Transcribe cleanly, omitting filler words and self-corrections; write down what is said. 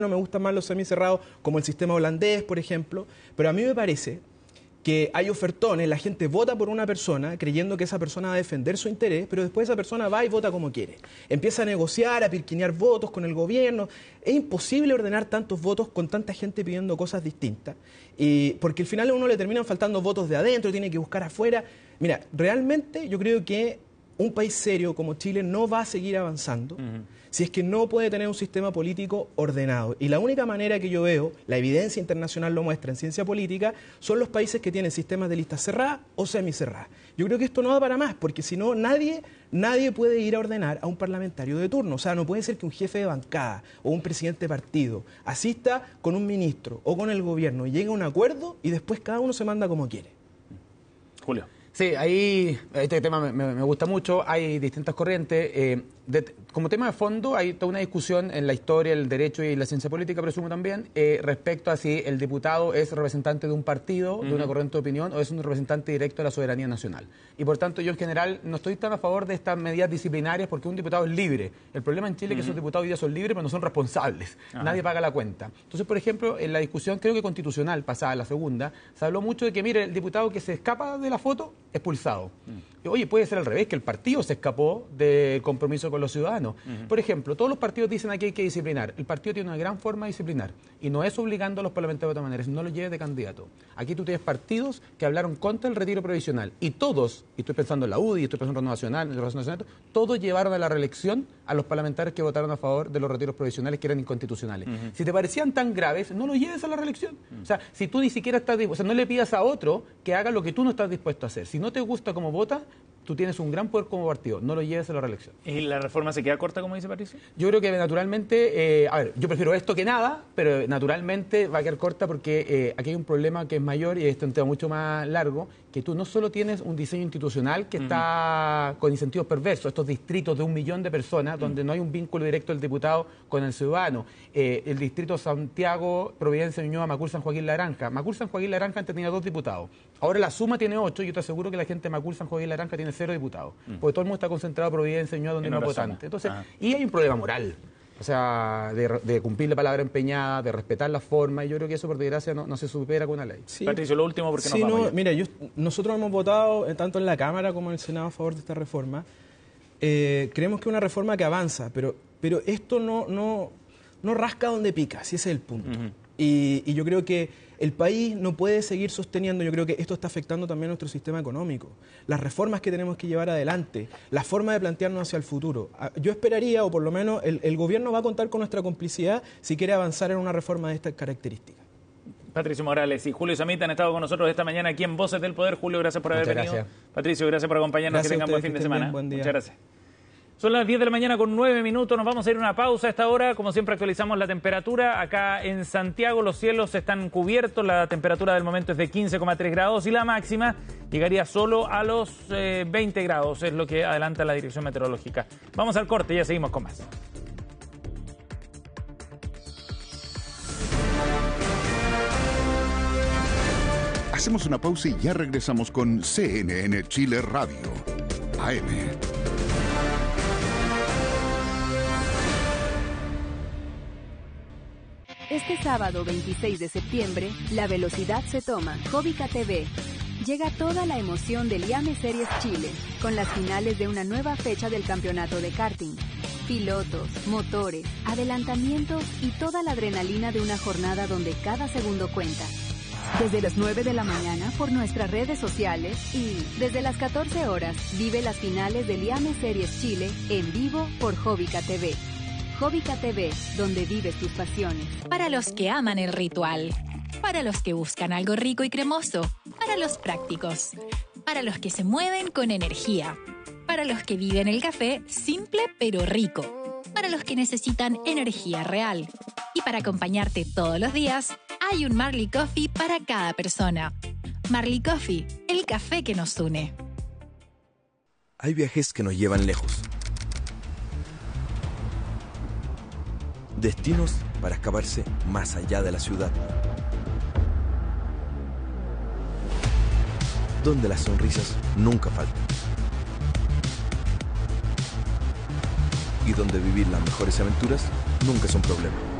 no me gustan más los semicerrados, como el sistema holandés, por ejemplo, pero a mí me parece que hay ofertones, la gente vota por una persona creyendo que esa persona va a defender su interés, pero después esa persona va y vota como quiere. Empieza a negociar, a pirquinear votos con el gobierno. Es imposible ordenar tantos votos con tanta gente pidiendo cosas distintas, porque al final a uno le terminan faltando votos de adentro, tiene que buscar afuera. Mira, realmente yo creo que un país serio como Chile no va a seguir avanzando si es que no puede tener un sistema político ordenado. Y la única manera que yo veo, la evidencia internacional lo muestra en ciencia política, son los países que tienen sistemas de listas cerradas o semicerradas. Yo creo que esto no da para más, porque si no, nadie puede ir a ordenar a un parlamentario de turno. O sea, no puede ser que un jefe de bancada o un presidente de partido asista con un ministro o con el gobierno y llegue a un acuerdo y después cada uno se manda como quiere. Julio. Sí, ahí este tema me gusta mucho, hay distintas corrientes. Como tema de fondo hay toda una discusión en la historia, el derecho y la ciencia política, presumo también, respecto a si el diputado es representante de un partido, de una corriente de opinión, o es un representante directo de la soberanía nacional. Y por tanto yo en general no estoy tan a favor de estas medidas disciplinarias porque un diputado es libre. El problema en Chile es que esos diputados hoy día son libres pero no son responsables. Nadie paga la cuenta. Entonces, por ejemplo, en la discusión creo que constitucional pasada, la segunda, se habló mucho de que, mire, el diputado que se escapa de la foto, expulsado. Oye, puede ser al revés, que el partido se escapó del compromiso con los ciudadanos. Por ejemplo, todos los partidos dicen aquí hay que disciplinar. El partido tiene una gran forma de disciplinar y no es obligando a los parlamentarios de otra manera, no los lleves de candidato. Aquí tú tienes partidos que hablaron contra el retiro provisional y todos, y estoy pensando en la UDI, estoy pensando en Renovación Nacional, todos llevaron a la reelección a los parlamentarios que votaron a favor de los retiros provisionales que eran inconstitucionales. Si te parecían tan graves, no los lleves a la reelección. O sea, si tú ni siquiera estás dispuesto, o sea, no le pidas a otro que haga lo que tú no estás dispuesto a hacer. Si no te gusta cómo vota, tú tienes un gran poder como partido, no lo lleves a la reelección. ¿Y la reforma se queda corta, como dice Patricio? Yo creo que naturalmente, yo prefiero esto que nada, pero naturalmente va a quedar corta porque aquí hay un problema que es mayor y este es un tema mucho más largo, que tú no solo tienes un diseño institucional que está con incentivos perversos, estos distritos de 1 millón de personas, donde no hay un vínculo directo del diputado con el ciudadano. El distrito Santiago, Providencia, Ñuñoa, Macul, San Joaquín, La Granja. Macul, San Joaquín, La Granja antes tenía 2 diputados. Ahora la suma tiene 8 y yo te aseguro que la gente de Macul, San Joaquín, La Granja tiene 0 diputados. Porque todo el mundo está concentrado en Providencia, Ñuñoa, donde no hay votantes. Entonces, y hay un problema moral. O sea, de cumplir la palabra empeñada, de respetar la forma, y yo creo que eso, por desgracia, no se supera con una ley. Sí. Patricio, lo último, porque nos vamos ya. Mira, nosotros hemos votado tanto en la Cámara como en el Senado a favor de esta reforma. Creemos que es una reforma que avanza, pero esto no rasca donde pica, si ese es el punto. Y yo creo que el país no puede seguir sosteniendo, yo creo que esto está afectando también a nuestro sistema económico, las reformas que tenemos que llevar adelante, la forma de plantearnos hacia el futuro. Yo esperaría, o por lo menos el gobierno va a contar con nuestra complicidad si quiere avanzar en una reforma de estas características. Patricio Morales y Julio Samita han estado con nosotros esta mañana aquí en Voces del Poder. Julio, gracias por haber venido. Gracias. Patricio, gracias por acompañarnos. Gracias, que tengan buen fin de semana. Buen día. Muchas gracias. Son las 10 de la mañana con 9 minutos, nos vamos a ir a una pausa a esta hora. Como siempre actualizamos la temperatura. Acá en Santiago los cielos están cubiertos, la temperatura del momento es de 15,3 grados y la máxima llegaría solo a los 20 grados, es lo que adelanta la Dirección Meteorológica. Vamos al corte y ya seguimos con más. Hacemos una pausa y ya regresamos con CNN Chile Radio, AM. Este sábado 26 de septiembre, la velocidad se toma. Jóvica TV. Llega toda la emoción del IAME Series Chile, con las finales de una nueva fecha del campeonato de karting. Pilotos, motores, adelantamientos y toda la adrenalina de una jornada donde cada segundo cuenta. Desde las 9 de la mañana por nuestras redes sociales y desde las 14 horas vive las finales del IAME Series Chile en vivo por Jóvica TV. Jóvica TV, donde vives tus pasiones. Para los que aman el ritual, para los que buscan algo rico y cremoso, para los prácticos, para los que se mueven con energía, para los que viven el café simple pero rico, para los que necesitan energía real. Y para acompañarte todos los días, hay un Marley Coffee para cada persona. Marley Coffee, el café que nos une. Hay viajes que nos llevan lejos. Destinos para escaparse más allá de la ciudad. Donde las sonrisas nunca faltan. Y donde vivir las mejores aventuras nunca es un problema.